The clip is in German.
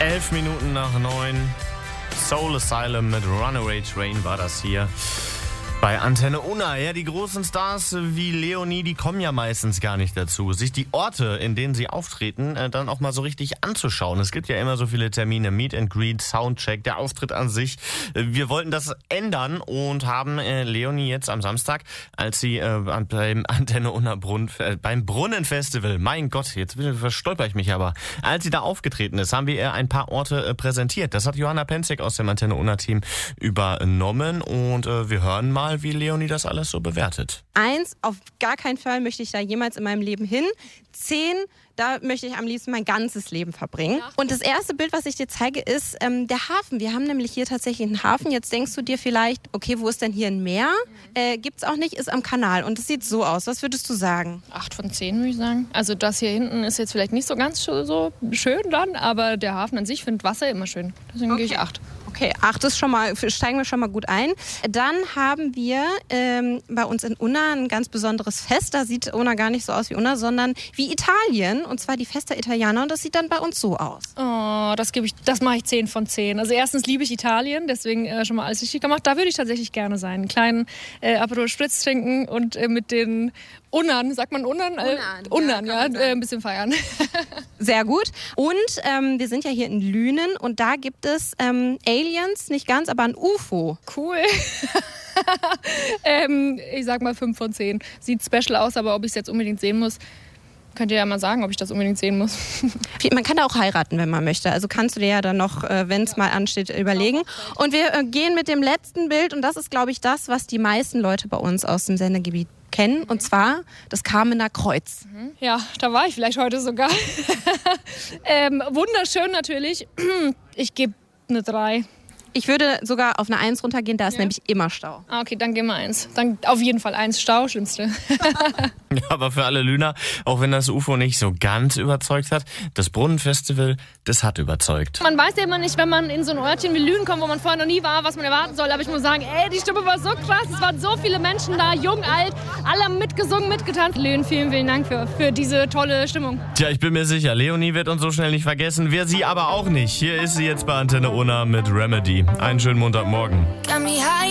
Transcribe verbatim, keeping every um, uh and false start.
Elf Minuten nach neun. Soul Asylum mit Runaway Train war das hier. Bei Antenne Unna, ja, die großen Stars wie Leonie, die kommen ja meistens gar nicht dazu, sich die Orte, in denen sie auftreten, äh, dann auch mal so richtig anzuschauen. Es gibt ja immer so viele Termine, Meet and Greet, Soundcheck, der Auftritt an sich. Äh, wir wollten das ändern und haben äh, Leonie jetzt am Samstag, als sie äh, beim Antenne Unna Brunn, äh, beim Brunnenfestival, mein Gott, jetzt verstolper ich mich aber, als sie da aufgetreten ist, haben wir ihr ein paar Orte äh, präsentiert. Das hat Johanna Penzig aus dem Antenne Unna Team übernommen und äh, wir hören mal, wie Leonie das alles so bewertet. Eins, auf gar keinen Fall möchte ich da jemals in meinem Leben hin. Zehn, da möchte ich am liebsten mein ganzes Leben verbringen. Ja. Und das erste Bild, was ich dir zeige, ist ähm, der Hafen. Wir haben nämlich hier tatsächlich einen Hafen. Jetzt denkst du dir vielleicht, okay, wo ist denn hier ein Meer? Mhm. Äh, gibt's auch nicht, ist am Kanal. Und es sieht so aus. Was würdest du sagen? Acht von zehn, würde ich sagen. Also das hier hinten ist jetzt vielleicht nicht so ganz so schön dann, aber der Hafen an sich, ich finde Wasser immer schön. Deswegen okay. gehe ich acht. Okay, acht ist schon mal, steigen wir schon mal gut ein. Dann haben wir ähm, bei uns in Unna ein ganz besonderes Fest. Da sieht Unna gar nicht so aus wie Unna, sondern wie Italien. Und zwar die Festa Italiana. Und das sieht dann bei uns so aus. Oh, das gebe ich, das mache ich zehn von zehn. Also erstens liebe ich Italien, deswegen äh, schon mal alles richtig gemacht. Da würde ich tatsächlich gerne sein. Einen kleinen äh, Aperol Spritz trinken und äh, mit den Unnern, sagt man Unnern? Äh, Unnern, ja, ja äh, ein bisschen feiern. Sehr gut. Und ähm, wir sind ja hier in Lünen und da gibt es ähm, Aliens, nicht ganz, aber ein U F O. Cool. ähm, ich sag mal fünf von zehn. Sieht special aus, aber ob ich es jetzt unbedingt sehen muss, könnt ihr ja mal sagen, ob ich das unbedingt sehen muss. Man kann da auch heiraten, wenn man möchte. Also kannst du dir ja dann noch, äh, wenn es mal ansteht, überlegen. Und wir äh, gehen mit dem letzten Bild und das ist, glaube ich, das, was die meisten Leute bei uns aus dem Sendegebiet kennen, und zwar das Kamener Kreuz. Ja, da war ich vielleicht heute sogar. ähm, wunderschön natürlich. Ich gebe eine drei. Ich würde sogar auf eine eins runtergehen, da ist ja. nämlich immer Stau. Ah, okay, dann gehen wir eins. Dann auf jeden Fall eins. Stau, schlimmste. Ja, aber für alle Lüner, auch wenn das U F O nicht so ganz überzeugt hat, das Brunnenfestival, das hat überzeugt. Man weiß ja immer nicht, wenn man in so ein Örtchen wie Lünen kommt, wo man vorher noch nie war, was man erwarten soll. Aber ich muss sagen, ey, die Stimme war so krass. Es waren so viele Menschen da, jung, alt, alle haben mitgesungen, mitgetanzt. Lünen, vielen, vielen Dank für, für diese tolle Stimmung. Tja, ich bin mir sicher, Leonie wird uns so schnell nicht vergessen. Wir sie aber auch nicht. Hier ist sie jetzt bei Antenne Unna mit Remedy. Einen schönen Montagmorgen.